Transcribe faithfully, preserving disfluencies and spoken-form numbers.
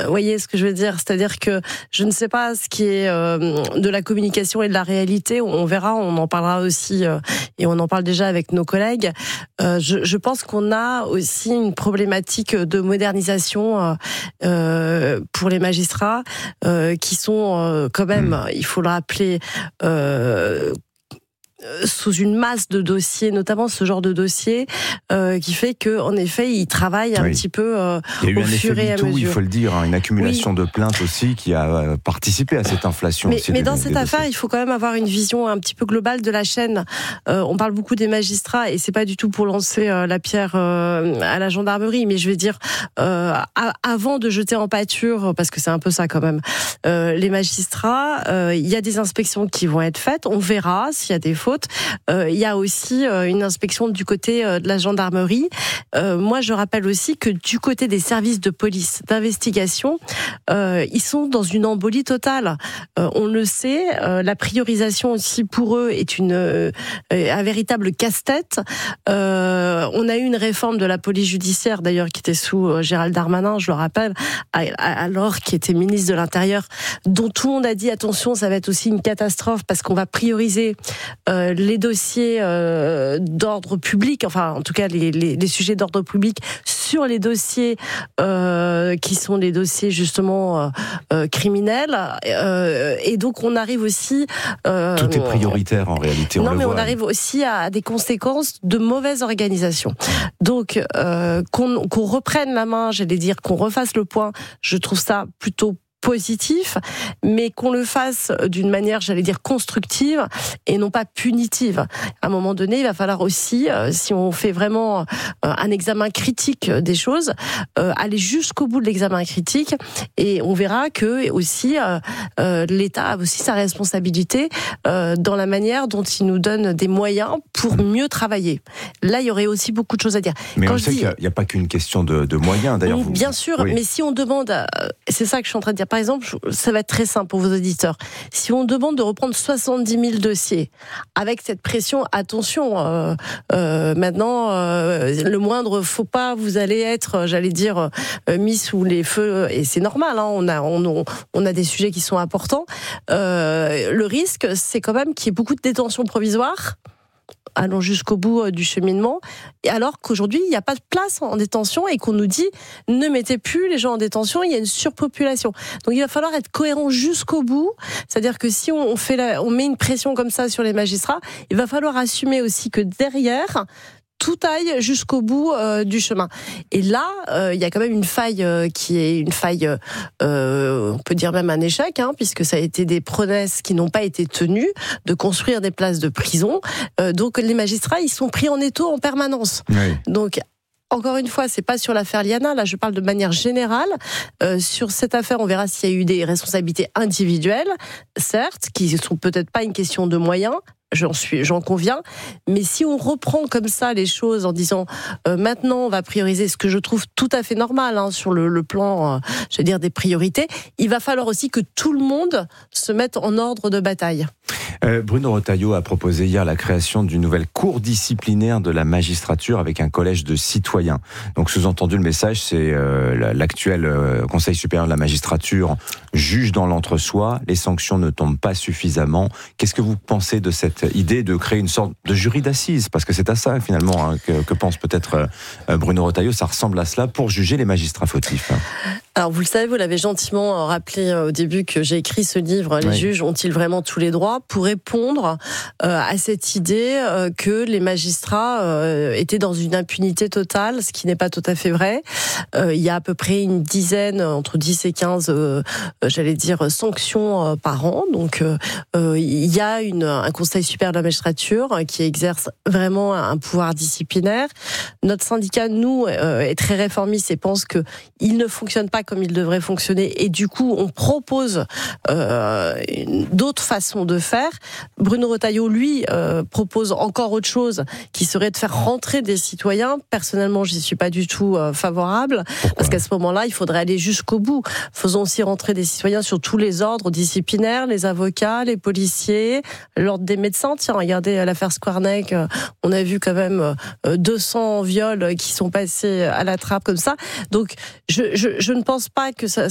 Vous voyez ce que je veux dire ? C'est-à-dire que je ne sais pas ce qui est euh, de la communication et de la réalité. On verra, on en parlera aussi, euh, et on en parle déjà avec nos collègues. Euh, je, je pense qu'on a aussi une problématique de modernisation euh, euh, pour les magistrats euh, qui sont euh, quand même, il faut le rappeler, euh, sous une masse de dossiers, notamment ce genre de dossier, euh, qui fait que, en effet, ils travaillent un oui. petit peu euh, il y a eu au un fur et à effet mesure. Il faut le dire, hein, une accumulation oui. de plaintes aussi qui a participé à cette inflation. Mais, aussi mais des, dans des cette dossiers. affaire, il faut quand même avoir une vision un petit peu globale de la chaîne. Euh, on parle beaucoup des magistrats, et c'est pas du tout pour lancer euh, la pierre euh, à la gendarmerie, mais je vais dire, euh, à, avant de jeter en pâture, parce que c'est un peu ça quand même, euh, les magistrats, euh, il y a des inspections qui vont être faites, on verra s'il y a des fautes. Euh, il y a aussi euh, une inspection du côté euh, de la gendarmerie. Euh, moi, je rappelle aussi que du côté des services de police, d'investigation, euh, ils sont dans une embolie totale. Euh, on le sait, euh, la priorisation aussi pour eux est une euh, un véritable casse-tête. Euh, on a eu une réforme de la police judiciaire, d'ailleurs, qui était sous euh, Gérald Darmanin, je le rappelle, alors qui était ministre de l'Intérieur, dont tout le monde a dit attention, ça va être aussi une catastrophe parce qu'on va prioriser euh, les dossiers euh, d'ordre public, enfin en tout cas les, les, les sujets d'ordre public sur les dossiers euh, qui sont les dossiers justement euh, euh, criminels, euh, et donc on arrive aussi euh, tout est prioritaire en réalité. On non le mais voit. On arrive aussi à des conséquences de mauvaise organisation. Donc euh, qu'on, qu'on reprenne la main, j'allais dire qu'on refasse le point, je trouve ça plutôt positif, mais qu'on le fasse d'une manière, j'allais dire, constructive et non pas punitive. À un moment donné, il va falloir aussi, euh, si on fait vraiment euh, un examen critique des choses, euh, aller jusqu'au bout de l'examen critique, et on verra que aussi euh, euh, l'État a aussi sa responsabilité euh, dans la manière dont il nous donne des moyens pour mieux travailler. Là, il y aurait aussi beaucoup de choses à dire. Mais Quand on je sait dis... qu'il n'y a, a pas qu'une question de, de moyens, d'ailleurs. Oui, vous... bien sûr, oui. mais si on demande, euh, c'est ça que je suis en train de dire. Par exemple, ça va être très simple pour vos auditeurs. Si on demande de reprendre soixante-dix mille dossiers, avec cette pression, attention, euh, euh, maintenant, euh, le moindre faux pas, vous allez être, j'allais dire, euh, mis sous les feux, et c'est normal, hein, on, a, on, on a des sujets qui sont importants. Euh, le risque, c'est quand même qu'il y ait beaucoup de détention provisoire. Allons jusqu'au bout du cheminement, et alors qu'aujourd'hui il n'y a pas de place en détention et qu'on nous dit ne mettez plus les gens en détention, il y a une surpopulation. Donc il va falloir être cohérent jusqu'au bout, c'est-à-dire que si on fait la, on met une pression comme ça sur les magistrats, il va falloir assumer aussi que derrière tout aille jusqu'au bout euh, du chemin. Et là, euh, il y a quand même une faille euh, qui est une faille, euh, on peut dire même un échec, hein, puisque ça a été des promesses qui n'ont pas été tenues, de construire des places de prison. Euh, donc les magistrats, ils sont pris en étau en permanence. Oui. Donc encore une fois, c'est pas sur l'affaire Liana, là je parle de manière générale. Euh, sur cette affaire, on verra s'il y a eu des responsabilités individuelles, certes, qui sont peut-être pas une question de moyens, J'en suis, j'en conviens. Mais si on reprend comme ça les choses en disant euh, maintenant on va prioriser, ce que je trouve tout à fait normal hein, sur le, le plan, euh, je veux dire des priorités, il va falloir aussi que tout le monde se mette en ordre de bataille. Euh, Bruno Retailleau a proposé hier la création d'une nouvelle cour disciplinaire de la magistrature avec un collège de citoyens. Donc sous-entendu, le message, c'est euh, l'actuel euh, Conseil supérieur de la magistrature juge dans l'entre-soi, les sanctions ne tombent pas suffisamment. Qu'est-ce que vous pensez de cette idée de créer une sorte de jury d'assises ? Parce que c'est à ça finalement hein, que, que pense peut-être euh, Bruno Retailleau, ça ressemble à cela pour juger les magistrats fautifs. Alors vous le savez, vous l'avez gentiment rappelé au début que j'ai écrit ce livre, Les oui. juges ont-ils vraiment tous les droits, pour répondre euh, à cette idée euh, que les magistrats euh, étaient dans une impunité totale, ce qui n'est pas tout à fait vrai. Euh, il y a à peu près une dizaine, entre dix et quinze, euh, j'allais dire, sanctions euh, par an. Donc euh, euh, il y a une, un Conseil supérieur de la magistrature qui exerce vraiment un pouvoir disciplinaire. Notre syndicat, nous, euh, est très réformiste et pense qu'il ne fonctionne pas comme il devrait fonctionner, et du coup on propose euh, d'autres façons de faire. Bruno Retailleau, lui, euh, propose encore autre chose, qui serait de faire rentrer des citoyens. Personnellement, j'y suis pas du tout euh, favorable. Pourquoi ? Parce qu'à ce moment-là, il faudrait aller jusqu'au bout. Faisons aussi rentrer des citoyens sur tous les ordres disciplinaires, les avocats, les policiers, l'ordre des médecins. Tiens, regardez l'affaire Squarneck, euh, on a vu quand même euh, deux cents viols qui sont passés à la trappe comme ça. Donc, je, je, je ne pense pas que ça,